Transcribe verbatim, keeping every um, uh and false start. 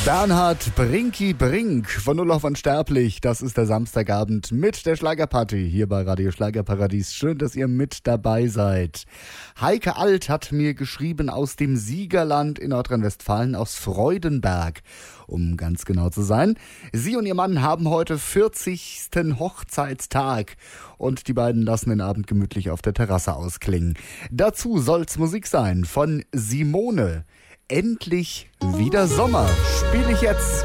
Bernhard Brinky Brink von Null auf Unsterblich. Das ist der Samstagabend mit der Schlagerparty hier bei Radio Schlagerparadies. Schön, dass ihr mit dabei seid. Heike Alt hat mir geschrieben aus dem Siegerland in Nordrhein-Westfalen, aus Freudenberg, um ganz genau zu sein. Sie und ihr Mann haben heute vierzigsten Hochzeitstag und die beiden lassen den Abend gemütlich auf der Terrasse ausklingen. Dazu soll's Musik sein von Simone. Endlich wieder Sommer, spiele ich jetzt.